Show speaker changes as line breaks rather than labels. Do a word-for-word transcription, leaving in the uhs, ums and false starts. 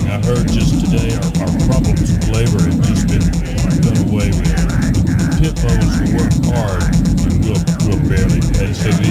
I heard just today our, our problems with labor have just been done away with. Pit bulls will work hard and will, will barely pay. So the